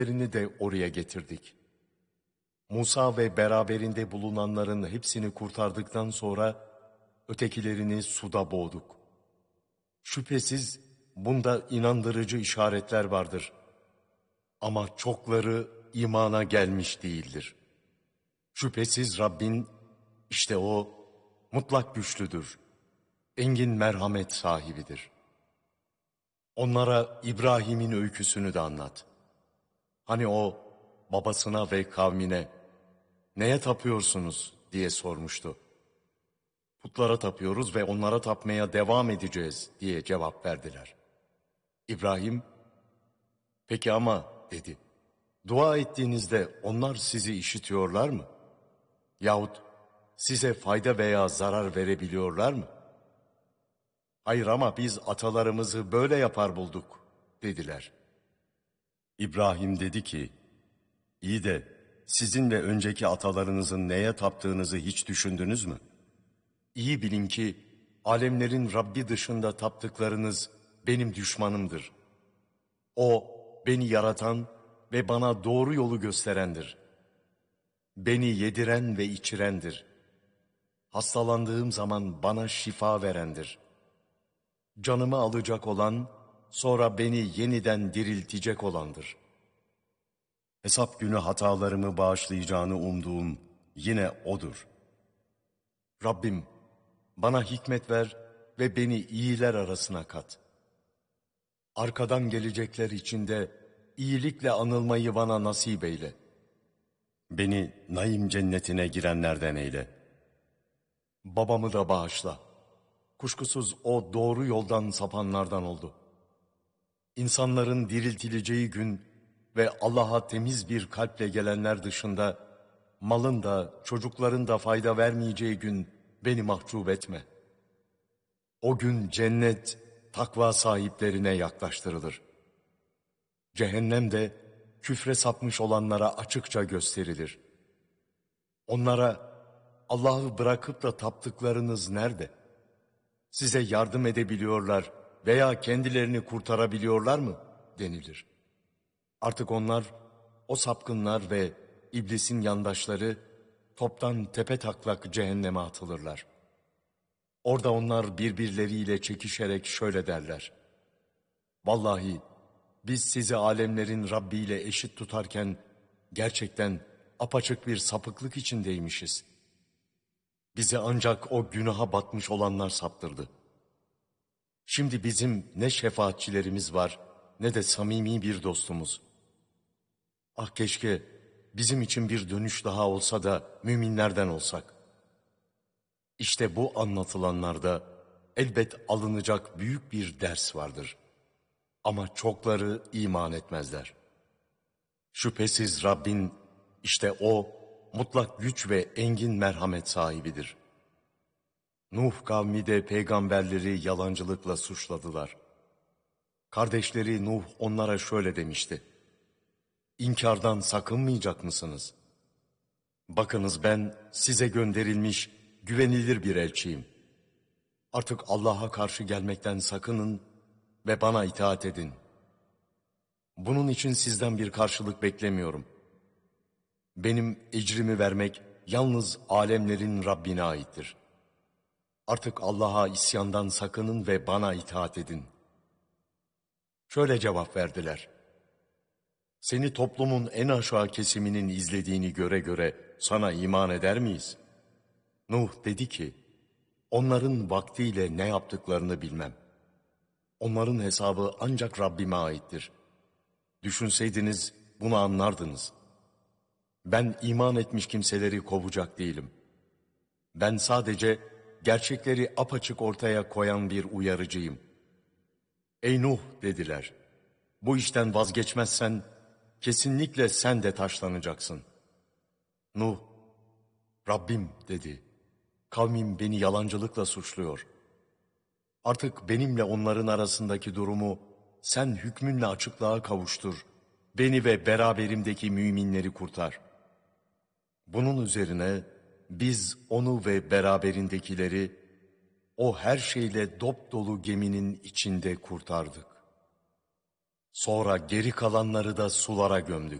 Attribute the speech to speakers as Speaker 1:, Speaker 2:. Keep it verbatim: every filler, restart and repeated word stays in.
Speaker 1: Lerini de oraya getirdik. Musa ve beraberinde bulunanların hepsini kurtardıktan sonra ötekilerini suda boğduk. Şüphesiz bunda inandırıcı işaretler vardır. Ama çokları imana gelmiş değildir. Şüphesiz Rabbin, işte O mutlak güçlüdür, engin merhamet sahibidir. Onlara İbrahim'in öyküsünü de anlat. Hani o babasına ve kavmine neye tapıyorsunuz diye sormuştu. Putlara tapıyoruz ve onlara tapmaya devam edeceğiz diye cevap verdiler. İbrahim, peki ama dedi, dua ettiğinizde onlar sizi işitiyorlar mı? Yahut size fayda veya zarar verebiliyorlar mı? Hayır ama biz atalarımızı böyle yapar bulduk dediler. İbrahim dedi ki, iyi de sizin ve önceki atalarınızın neye taptığınızı hiç düşündünüz mü? İyi bilin ki alemlerin Rabbi dışında taptıklarınız benim düşmanımdır. O beni yaratan ve bana doğru yolu gösterendir. Beni yediren ve içirendir. Hastalandığım zaman bana şifa verendir. Canımı alacak olan, sonra beni yeniden diriltecek olandır. Hesap günü hatalarımı bağışlayacağını umduğum yine O'dur. Rabbim, bana hikmet ver ve beni iyiler arasına kat. Arkadan gelecekler içinde iyilikle anılmayı bana nasip eyle. Beni naim cennetine girenlerden eyle. Babamı da bağışla. Kuşkusuz o doğru yoldan sapanlardan oldu. İnsanların diriltileceği gün ve Allah'a temiz bir kalple gelenler dışında malın da çocukların da fayda vermeyeceği gün beni mahcup etme. O gün cennet takva sahiplerine yaklaştırılır. Cehennem de küfre sapmış olanlara açıkça gösterilir. Onlara Allah'ı bırakıp da taptıklarınız nerede? Size yardım edebiliyorlar veya kendilerini kurtarabiliyorlar mı? Denilir. Artık onlar, o sapkınlar ve iblisin yandaşları toptan tepetaklak cehenneme atılırlar. Orada onlar birbirleriyle çekişerek şöyle derler. Vallahi biz sizi alemlerin Rabbi ile eşit tutarken gerçekten apaçık bir sapıklık içindeymişiz. Bizi ancak o günaha batmış olanlar saptırdı. Şimdi bizim ne şefaatçilerimiz var ne de samimi bir dostumuz. Ah keşke bizim için bir dönüş daha olsa da müminlerden olsak. İşte bu anlatılanlarda elbet alınacak büyük bir ders vardır. Ama çokları iman etmezler. Şüphesiz Rabbin, işte O mutlak güç ve engin merhamet sahibidir. Nuh kavmi de peygamberleri yalancılıkla suçladılar. Kardeşleri Nuh onlara şöyle demişti. İnkardan sakınmayacak mısınız? Bakınız ben size gönderilmiş güvenilir bir elçiyim. Artık Allah'a karşı gelmekten sakının ve bana itaat edin. Bunun için sizden bir karşılık beklemiyorum. Benim ecrimi vermek yalnız alemlerin Rabbine aittir. Artık Allah'a isyandan sakının ve bana itaat edin. Şöyle cevap verdiler. Seni toplumun en aşağı kesiminin izlediğini göre göre sana iman eder miyiz? Nuh dedi ki, onların vaktiyle ne yaptıklarını bilmem. Onların hesabı ancak Rabbime aittir. Düşünseydiniz bunu anlardınız. Ben iman etmiş kimseleri kovacak değilim. Ben sadece gerçekleri apaçık ortaya koyan bir uyarıcıyım. Ey Nuh dediler, bu işten vazgeçmezsen kesinlikle sen de taşlanacaksın. Nuh, Rabbim dedi, kavmim beni yalancılıkla suçluyor. Artık benimle onların arasındaki durumu sen hükmünle açıklığa kavuştur. Beni ve beraberimdeki müminleri kurtar. Bunun üzerine biz onu ve beraberindekileri o her şeyle dop dolu geminin içinde kurtardık. Sonra geri kalanları da sulara gömdük.